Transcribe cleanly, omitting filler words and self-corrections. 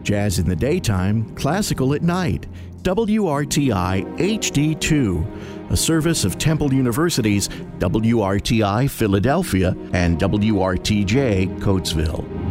Jazz in the daytime, classical at night. WRTI HD2, a service of Temple University's WRTI Philadelphia and WRTJ Coatesville.